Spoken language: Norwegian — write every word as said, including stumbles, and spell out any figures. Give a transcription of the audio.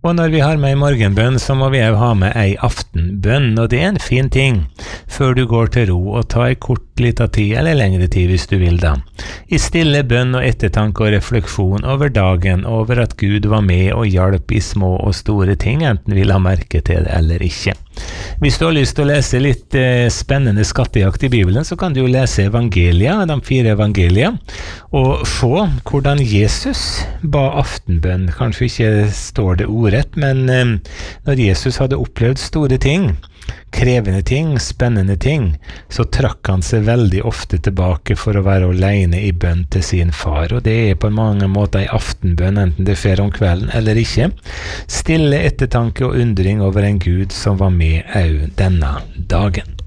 Og når vi har med en morgenbønn, så må vi jo ha med ei aftenbønn, og det er en fin ting, før du går til ro, og ta ei kort lita tid, eller lengre tid hvis du vil da. I stille bønn og ettertanke og refleksjon over dagen, over at Gud var med og hjalp i små og store ting, enten vi la merke til det eller ikke. Hvis du har lyst til å lese litt eh, spennende skattejakt i Bibelen, så kan du jo lese evangelia, de fire evangelia, og se hvordan Jesus ba aftenbønn. Kanskje ikke står det ordrett, men eh, når Jesus hadde opplevd store ting, krevende ting, spennende ting, så trakk han seg veldig ofte tilbake for å være alene i bønn til sin far, og det er på mange måter en aftenbønn, enten det fer om kvelden eller ikke. Stille ettertanke og undring over en Gud som var med au denne dagen.